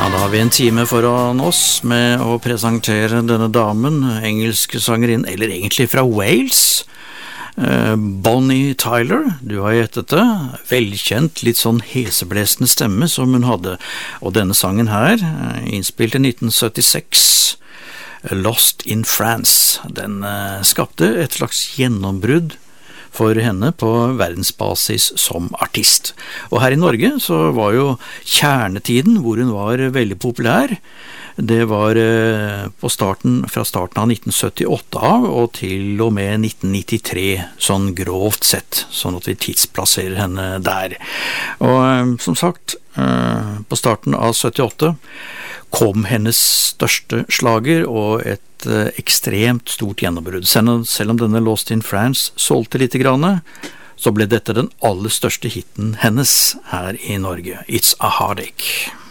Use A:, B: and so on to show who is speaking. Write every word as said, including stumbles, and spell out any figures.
A: Da har vi en time foran oss med å presentere denne damen, engelske sangerinnen, eller egentlig fra Wales, Bonnie Tyler. Du har gjettet det, velkjent, litt sånn heseblesende stemme som hun hadde, og denne sangen her, innspilt i nitten syttiseks, Lost in France, den skapte et slags gjennombrudd for henne på verdensbasis som artist. Og her i Norge så var jo kjernetiden hvor hun var veldig populær. Det var på starten, fra starten av nitten syttiåtte av og til og med nitten nittitre, sånn grovt sett, sånn at vi tidsplasserer henne der. Og som sagt, på starten av syttiåtte kom hennes største slager og et ekstremt stort gjennombrudd. Selv om denne Lost in France solgte litt grann, så ble dette den aller største hitten hennes her i Norge. It's a Heartache.